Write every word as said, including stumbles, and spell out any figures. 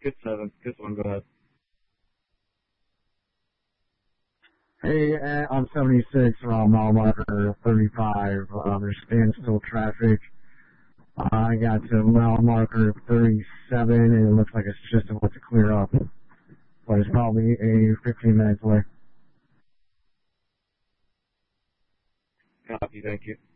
Good seven. Good one. Go ahead. Hey, uh, on seventy-six, uh, mile marker thirty-five, uh, there's standstill traffic. Uh, I got to mile marker thirty-seven, and it looks like it's just about to clear up. But it's probably a fifteen minute delay. Copy. Thank you.